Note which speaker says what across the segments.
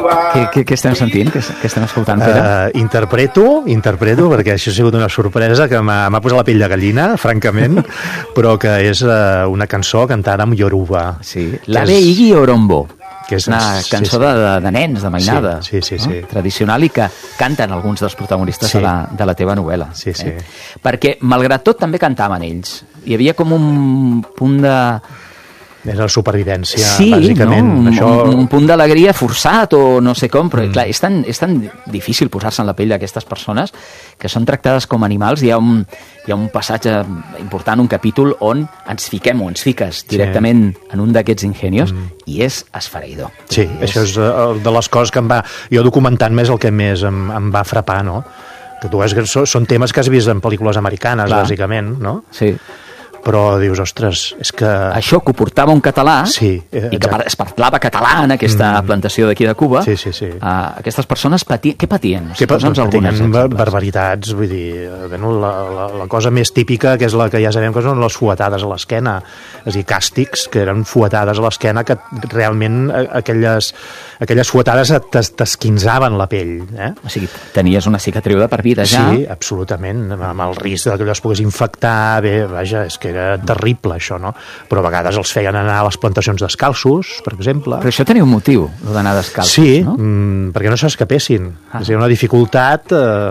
Speaker 1: Què estem sentint? Què estem escoltant, Pere?
Speaker 2: Interpreto, perquè això ha sigut una sorpresa que m'ha posat la pell de gallina, francament, però que és una cançó cantada en Yoruba.
Speaker 1: Sí, l'Ave Igi Orombo.
Speaker 2: Que és
Speaker 1: una cançó de nens, de mainada,
Speaker 2: sí.
Speaker 1: tradicional, i que canten alguns dels protagonistes de la teva novel·la.
Speaker 2: Sí.
Speaker 1: Perquè, malgrat tot, també cantaven ells. Hi havia com un punt de...
Speaker 2: És la supervivència, bàsicament.
Speaker 1: No? Un punt d'alegria forçat o no sé com, però clar, és tan difícil posar-se en la pell d'aquestes persones que són tractades com animals. Hi ha un passatge important, un capítol on ens fiquem o ens fiques directament en un d'aquests ingenios i és esfereïdor.
Speaker 2: Sí, això és de les coses que em va... Jo documentant més el que més em va frapar, no? Que tu veus que són temes que has vist en pel·lícules americanes, bàsicament, no?
Speaker 1: Sí.
Speaker 2: Però dius, ostres, és que...
Speaker 1: Això que ho portava un català, i que es parlava català en aquesta plantació d'aquí de Cuba, aquestes persones què patien?
Speaker 2: Patien barbaritats, vull dir, la cosa més típica, que és la que ja sabem que són les fuetades a l'esquena, és a dir, càstigs, que eren fuetades a l'esquena, que realment aquelles fuetades t'esquinzaven la pell.
Speaker 1: O sigui, tenies una cicatriu de per vida ja?
Speaker 2: Sí, absolutament, amb el risc que allò es pogués infectar, vaja, és que era terrible això, no? Però a vegades els feien anar a les plantacions descalços, per exemple.
Speaker 1: Però això tenia un motiu, d'anar descalços, no?
Speaker 2: Sí, perquè no s'escapessin. És una dificultat,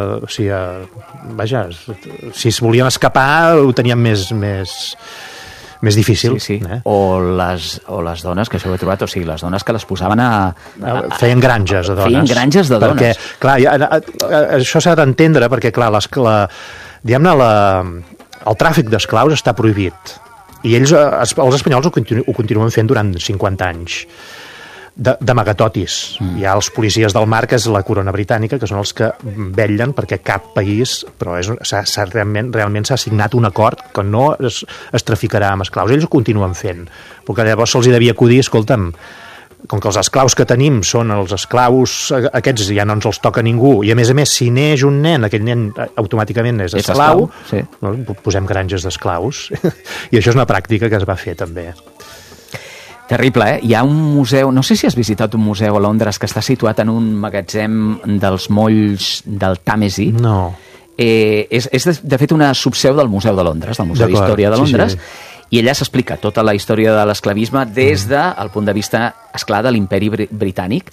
Speaker 2: vaja, si es volien escapar ho tenien més difícil.
Speaker 1: Sí. O les dones, que això ho he trobat, o sigui, les dones que les posaven
Speaker 2: feien granges de dones.
Speaker 1: Feien granges de dones.
Speaker 2: Perquè, clar, això s'ha d'entendre, perquè, clar, diguem-ne, el tràfic d'esclaus està prohibit. I ells, els espanyols, ho continuen fent durant 50 anys. D'amagatotis. Hi ha els policies del mar, que és la corona britànica, que són els que vetllen perquè cap país, però realment s'ha signat un acord que no es traficarà amb esclaus. Ells ho continuen fent. Perquè llavors se'ls devia acudir, escolta'm, com que els esclaus que tenim són els esclaus, aquests ja no ens els toca ningú, i a més, si neix un nen, aquell nen automàticament és esclau, posem granges d'esclaus. I això és una pràctica que es va fer també.
Speaker 1: Terrible, eh? Hi ha un museu, no sé si has visitat un museu a Londres que està situat en un magatzem dels molls del Tàmesi.
Speaker 2: No.
Speaker 1: És de fet una subseu del Museu de Londres, del Museu d'Història de Londres, i allà s'explica tota la història de l'esclavisme des del punt de vista, esclar, de l'imperi britànic,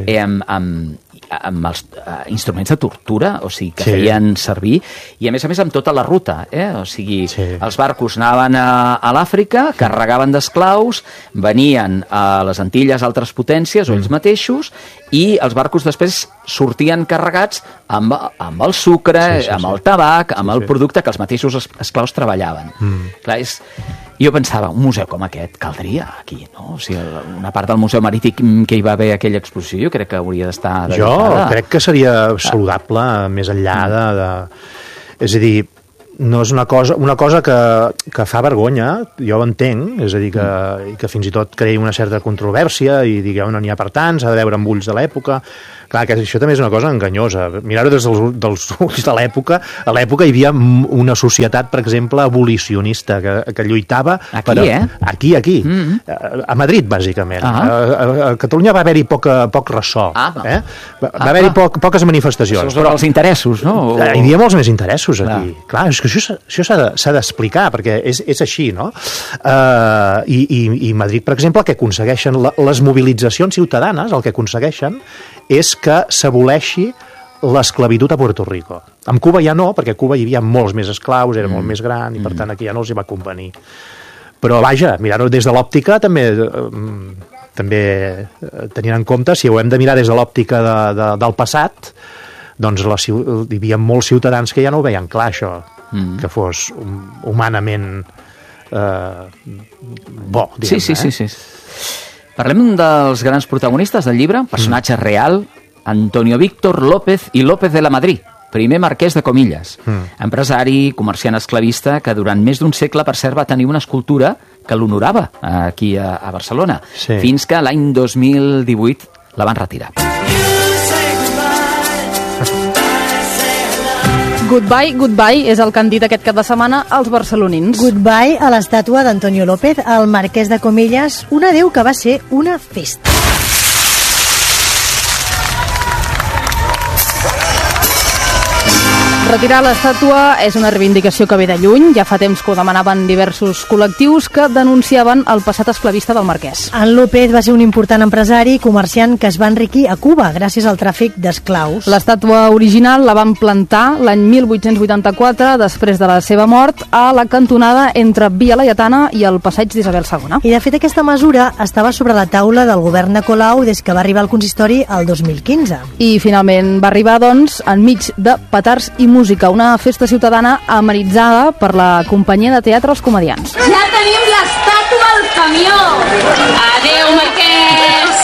Speaker 1: amb els instruments de tortura, o sigui, que feien servir, i a més amb tota la ruta, o sigui, els barcos anaven a l'Àfrica, carregaven d'esclaus, venien a les Antilles altres potències, o ells mateixos, i els barcos després sortien carregats amb el sucre, amb el tabac, amb el producte que els mateixos esclaus treballaven. Clar, jo pensava, un museu com aquest caldria aquí, no? O sigui, una part del Museu Marítim que hi va haver aquella exposició, jo crec que hauria d'estar dedicada.
Speaker 2: Jo crec que seria saludable, més enllà de... És a dir, no és una cosa que fa vergonya, jo ho entenc, és a dir, que fins i tot creï una certa controvèrsia i digueu, no n'hi ha per tant, s'ha de veure amb ulls de l'època. Clar, que això també és una cosa enganyosa. Mirar-ho des dels ulls de l'època. A l'època hi havia una societat, per exemple, abolicionista, que lluitava...
Speaker 1: Aquí,
Speaker 2: Aquí. A Madrid, bàsicament. A Catalunya va haver-hi poc ressò. Va haver-hi poques manifestacions.
Speaker 1: Però els interessos, no?
Speaker 2: Hi havia molts més interessos aquí. Clar, és que això s'ha d'explicar, perquè és així, no? I Madrid, per exemple, el que aconsegueixen les mobilitzacions ciutadanes, el que aconsegueixen és que s'aboleixi l'esclavitud a Puerto Rico. Amb Cuba ja no, perquè a Cuba hi havia molts més esclaus, era molt més gran, i per tant aquí ja no els hi va convenir. Però vaja, mirar-ho des de l'òptica també tenint en compte, si ho hem de mirar des de l'òptica del passat, doncs hi havia molts ciutadans que ja no ho veien clar, això, que fos humanament bo, diguem-ne.
Speaker 1: Sí. Parlem dels grans protagonistes del llibre, personatge real, Antonio Víctor López i López de la Madrid, primer marquès de Comillas, empresari, comerciant esclavista, que durant més d'un segle, per cert, va tenir una escultura que l'honorava aquí a Barcelona, fins que l'any 2018 la van retirar.
Speaker 3: Goodbye és el que han dit aquest cap de setmana als barcelonins.
Speaker 4: Goodbye a l'estàtua d'Antonio López, el marquès de Comillas, un adéu que va ser una festa.
Speaker 3: Retirar l'estàtua és una reivindicació que ve de lluny. Ja fa temps que ho demanaven diversos col·lectius que denunciaven el passat esclavista del Marquès.
Speaker 4: En López va ser un important empresari i comerciant que es va enriquir a Cuba gràcies al tràfic d'esclaus.
Speaker 3: L'estàtua original la van plantar l'any 1884, després de la seva mort, a la cantonada entre Via Laietana i el passeig d'Isabel II.
Speaker 4: I de fet aquesta mesura estava sobre la taula del govern de Colau des que va arribar al consistori el 2015.
Speaker 3: I finalment va arribar, doncs, enmig de petards i música, una festa ciutadana amenitzada per la companyia de teatre Els Comediants.
Speaker 5: Ja tenim l'estàtua al camió! Adéu, Marquès!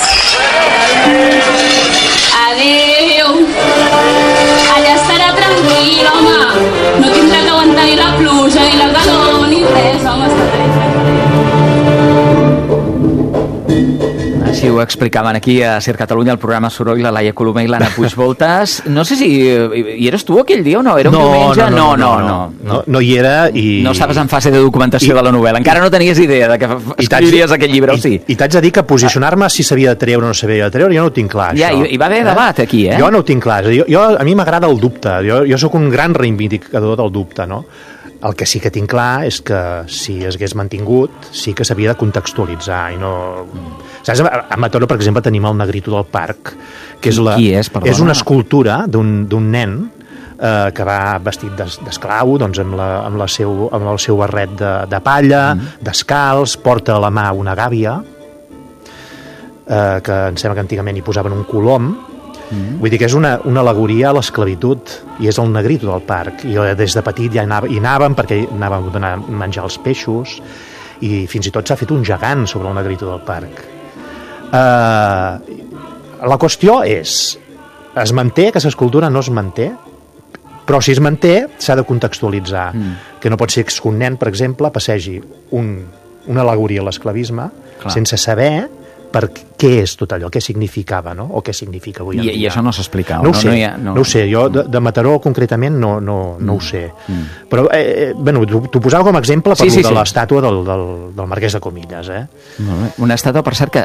Speaker 5: Adéu! Allà estarà tranquil, home! No tindrà que aguantar ni la pluja, ni la calor, ni res, home, estarà
Speaker 1: Així ho explicaven aquí a Ser Catalunya, el programa Soroll, la Laia Colomer i l'Anna Puigvoltas. No sé si hi eres tu aquell dia o no? Era un diumenge?
Speaker 2: No hi era i...
Speaker 1: No estaves en fase de documentació de la novel·la. Encara no tenies idea de que escriviries aquell llibre, o sí?
Speaker 2: I t'haig de dir que posicionar-me si s'havia de treure o no s'havia de treure, jo no ho tinc clar,
Speaker 1: ja,
Speaker 2: això.
Speaker 1: Hi va haver debat aquí,
Speaker 2: Jo no ho tinc clar. A mi m'agrada el dubte. Jo sóc un gran reivindicador del dubte, no? El que sí que tinc clar és que si es hagués mantingut sí que s'havia de contextualitzar i no... Saps? A Mataró, per exemple, tenim el Negrito del Parc, que és,
Speaker 1: Qui és, perdona?
Speaker 2: És una escultura d'un nen que va vestit d'esclau, doncs amb el seu barret de palla, descalç, porta a la mà una gàbia, que em sembla que antigament hi posaven un colom. Vull dir que és una al·legoria a l'esclavitud i és el Negrito del Parc. I jo des de petit ja hi anàvem perquè anàvem a donar menjar als peixos i fins i tot s'ha fet un gegant sobre el Negrito del Parc. La qüestió és, es manté aquesta escultura, no es manté? Però si es manté s'ha de contextualitzar, que no pot ser que un nen, per exemple, passegi una al·legoria a l'esclavisme sense saber per què és tot allò, què significava, no? O què significa avui en dia.
Speaker 1: I això no s'explica?
Speaker 2: No ho sé, jo de Mataró concretament no ho sé. Però, t'ho posava com a exemple per de l'estàtua del Marquès de Comillas.
Speaker 1: Una estàtua, per cert, que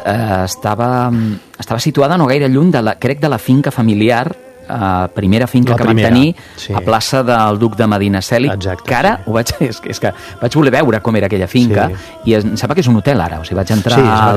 Speaker 1: estava situada no gaire lluny, crec, de la finca familiar, primera finca que van tenir a plaça del Duc de Medinaceli, que ara és que vaig voler veure com era aquella finca i em sembla que és un hotel ara, o sigui, vaig entrar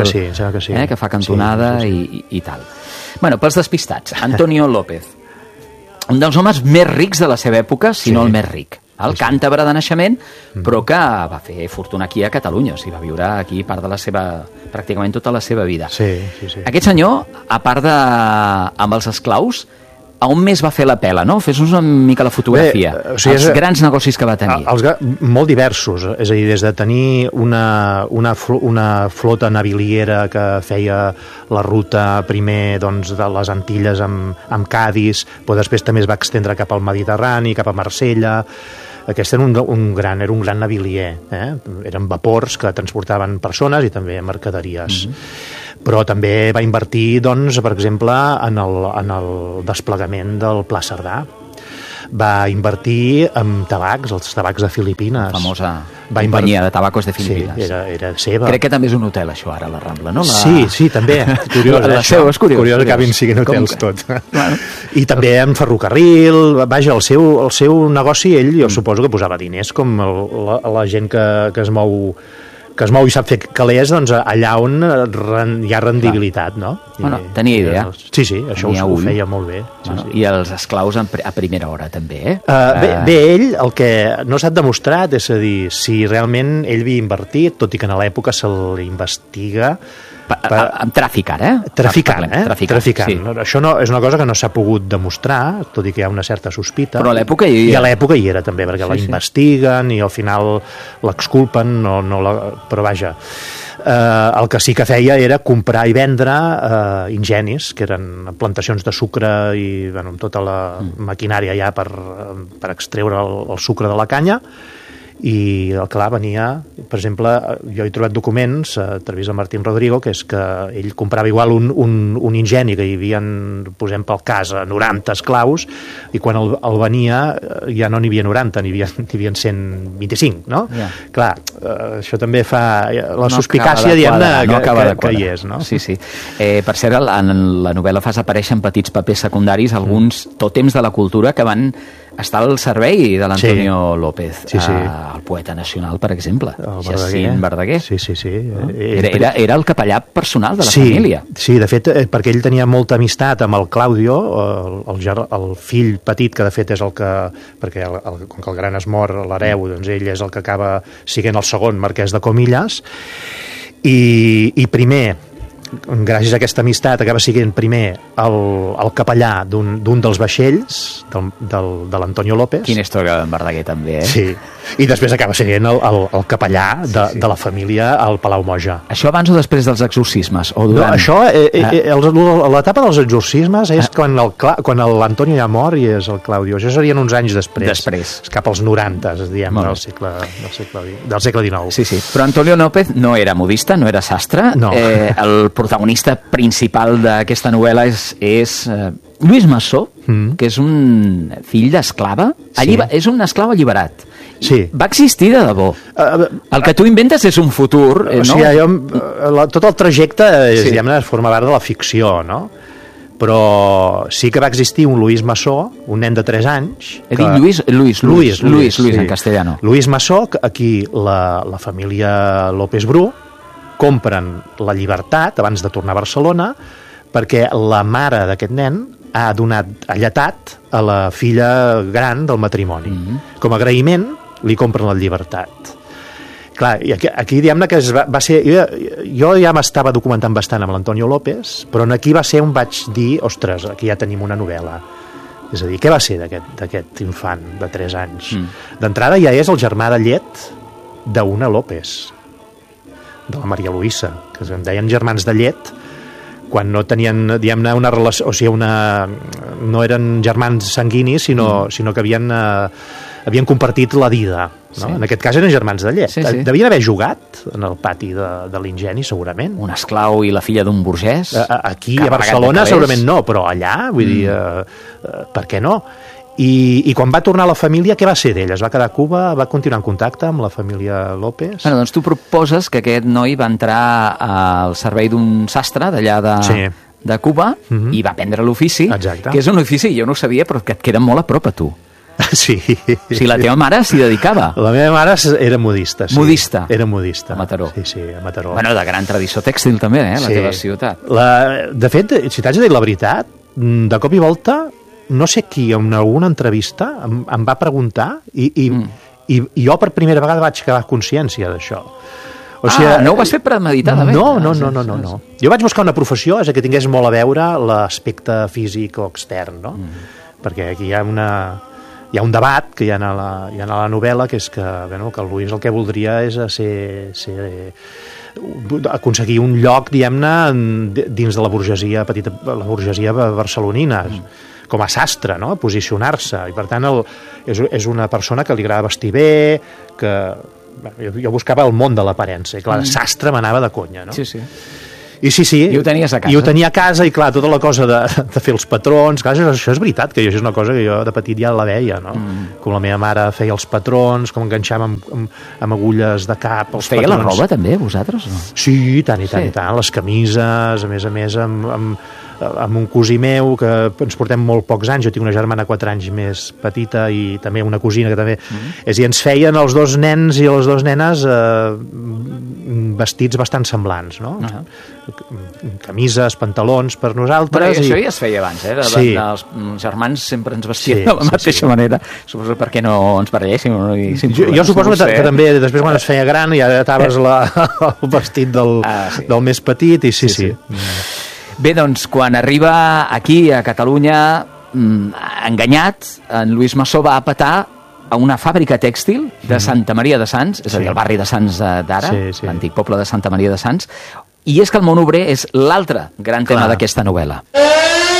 Speaker 1: que fa cantonada i tal. Bueno, pels despistats, Antonio López, un dels homes més rics de la seva època, si no el més ric, el càntabre de naixement, però que va fer fortuna aquí a Catalunya, o sigui, va viure aquí pràcticament tota la seva vida. Aquest senyor, a part amb els esclaus, a on més va fer la pela, no? Fes-nos una mica la fotografia. Els grans negocis que va tenir.
Speaker 2: Molt diversos, és a dir, des de tenir una flota naviliera que feia la ruta primer de les Antilles amb Cadis, però després també es va extendre cap al Mediterrani, cap a Marsella. Aquest era un gran navilier. Eren vapors que transportaven persones i també mercaderies. Però també va invertir, doncs, per exemple, en el desplegament del Pla Cerdà. Va invertir en tabacs, els tabacs de Filipines.
Speaker 1: La famosa companyia de tabacos de Filipines.
Speaker 2: Sí, era seva.
Speaker 1: Crec que també és un hotel, això, ara, la Rambla, no?
Speaker 2: Sí, també. Curiós,
Speaker 1: és curiós.
Speaker 2: Curiós que acabin siguin hotels tot. I també en ferrocarril, vaja, el seu negoci, ell, jo suposo que posava diners, com la gent que es mou i sap fer calés, doncs allà on hi ha rendibilitat, no?
Speaker 1: Bueno, tenia idea.
Speaker 2: Sí, això ho feia molt bé.
Speaker 1: I els esclaus a primera hora, també,
Speaker 2: Bé, ell, el que no s'ha demostrat és a dir, si realment ell havia invertit, tot i que a l'època se l'investiga...
Speaker 1: Amb tràfic, ara,
Speaker 2: Traficant.
Speaker 1: Sí.
Speaker 2: Això és una cosa que no s'ha pogut demostrar, tot i que hi ha una certa sospita.
Speaker 1: Però a l'època
Speaker 2: I a l'època hi era, també, perquè la investiguen i al final l'exculpen, però vaja... El que sí que feia era comprar i vendre ingenis, que eren plantacions de sucre i amb tota la maquinària ja per extreure el sucre de la canya. I clar, venia, per exemple, jo he trobat documents a través de Martín Rodrigo, que és que ell comprava igual un ingeni que hi havia, posem pel cas, 90 esclaus, i quan el venia ja no n'hi havia 90, n'hi havia 125, no? Clar, això també fa la suspicàcia, diguem-ne, que hi és, no?
Speaker 1: Sí. Per cert, en la novel·la fas aparèixer en petits papers secundaris alguns tòtems de la cultura que van està al servei de l'Antonio López,
Speaker 2: Sí.
Speaker 1: el poeta nacional, per exemple, Jacint Verdaguer.
Speaker 2: Sí.
Speaker 1: No? Era el capellà personal de la família.
Speaker 2: Sí, de fet, perquè ell tenia molta amistat amb el Claudio, el fill petit, que de fet és el que... Perquè com que el gran es mor, l'hereu, doncs ell és el que acaba sent el segon marquès de Comillas, i primer, gràcies a aquesta amistat, acaba sent primer el capellà d'un dels vaixells de l'Antonio López.
Speaker 1: Quina història d'en Verdaguer, també, eh?
Speaker 2: Sí, i després acaba sent el capellà de la família al Palau Moja.
Speaker 1: Això abans o després dels exorcismes? O durant?
Speaker 2: No, això, l'etapa dels exorcismes és quan l'Antonio ja mor i és el Claudio. Això serien uns anys després. És cap als 90, diguem, del segle XIX.
Speaker 1: Sí. Però Antonio López no era modista, no era sastre.
Speaker 2: No.
Speaker 1: El protagonista principal d'aquesta novel·la és Lluís Massó, que és un fill d'esclava. És un esclau alliberat.
Speaker 2: Sí.
Speaker 1: Va existir de debò. El que tu inventes és un futur, no?
Speaker 2: O sigui, tot el trajecte forma part de la ficció, no? Però sí que va existir un Lluís Massó, un nen de 3 anys...
Speaker 1: He dit Lluís en castellano.
Speaker 2: Lluís Massó, aquí la família López Bru compren la llibertat abans de tornar a Barcelona perquè la mare d'aquest nen ha lletat a la filla gran del matrimoni. Com a agraïment li compren la llibertat. Clar, i aquí diguem-ne que va ser... Jo ja m'estava documentant bastant amb l'Antonio López, però aquí va ser on vaig dir, ostres, aquí ja tenim una novel·la. És a dir, què va ser d'aquest infant de 3 anys? D'entrada ja és el germà de llet d'una López, de la Maria Luisa, que em deien germans de llet quan no tenien, diguem-ne, una relació, o sigui, no eren germans sanguinis, sinó que havien compartit la vida, no? Sí. En aquest cas eren germans de llet. Sí. Devien haver jugat en el pati de l'Ingeni, segurament.
Speaker 1: Un esclau i la filla d'un burgès.
Speaker 2: Aquí, a Barcelona, segurament no, però allà, vull dir, per què no? I quan va tornar a la família, què va ser d'ell? Es va quedar a Cuba? Va continuar en contacte amb la família López?
Speaker 1: Bueno, doncs tu proposes que aquest noi va entrar al servei d'un sastre d'allà de Cuba i va aprendre l'ofici, que és un ofici, jo no ho sabia, però que et queda molt a prop a tu.
Speaker 2: Sí.
Speaker 1: O sigui, la teva mare s'hi dedicava.
Speaker 2: La meva mare era modista, sí.
Speaker 1: Modista?
Speaker 2: Era modista.
Speaker 1: A Mataró.
Speaker 2: Sí, a Mataró.
Speaker 1: Bueno, de gran tradició tèxtil també, la teva ciutat.
Speaker 2: De fet, si t'haig de dir la veritat, de cop i volta, no sé qui, en alguna entrevista em va preguntar i jo per primera vegada vaig quedar consciència d'això. O sigui,
Speaker 1: no ho vas fer premeditadament?
Speaker 2: No. Jo vaig buscar una professió que tingués molt a veure l'aspecte físic o extern, no? Perquè aquí hi ha un debat que hi ha a la novel·la, que és que el Lluís el que voldria és aconseguir un lloc, diguem-ne, dins de la burgesia barcelonina, com a sastre, no? Posicionar-se, i per tant és una persona que li agrada vestir bé, que jo buscava el món de l'aparença, i clar, sastre m'anava de conya, no?
Speaker 1: Sí.
Speaker 2: I sí.
Speaker 1: I ho tenies a casa.
Speaker 2: I ho tenia a casa, i clar, tota la cosa de fer els patrons, clar, això és veritat, que això és una cosa que jo de petit ja la veia, no? Com la meva mare feia els patrons, com enganxava amb agulles de cap els patrons.
Speaker 1: Us feia la roba també, vosaltres? No?
Speaker 2: Sí, i tant, les camises, a més amb un cosí meu, que ens portem molt pocs anys, jo tinc una germana 4 anys més petita i també una cosina que també... És a dir, ens feien els 2 nens i les 2 nenes vestits bastant semblants, no? Camises, pantalons per nosaltres...
Speaker 1: Però això ja es feia abans, Els germans sempre ens vestien de la mateixa manera. Suposo perquè no ens baralléssim.
Speaker 2: Jo suposo que també després quan es feia gran ja ataves el vestit del més petit i sí.
Speaker 1: Bé, doncs, quan arriba aquí, a Catalunya, enganyat, en Lluís Massó va a petar a una fàbrica tèxtil de Santa Maria de Sants, és a dir, el barri de Sants d'ara, l'antic poble de Santa Maria de Sants, i és que el món obrer és l'altre gran tema d'aquesta novel·la.